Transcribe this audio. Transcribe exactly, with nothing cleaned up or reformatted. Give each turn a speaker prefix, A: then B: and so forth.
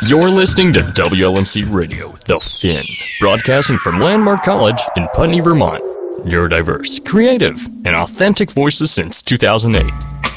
A: You're listening to W L M C Radio, The Fin, broadcasting from Landmark College in Putney, Vermont. Neurodiverse, creative, and authentic voices since two thousand eight.